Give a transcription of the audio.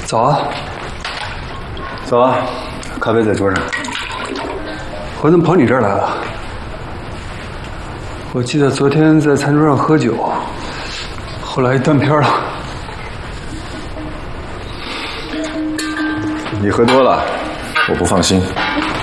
早啊， 走啊，咖啡在桌上。 我怎么跑你这儿来了？我记得昨天在餐桌上喝酒，后来断片了。 你喝多了，我不放心。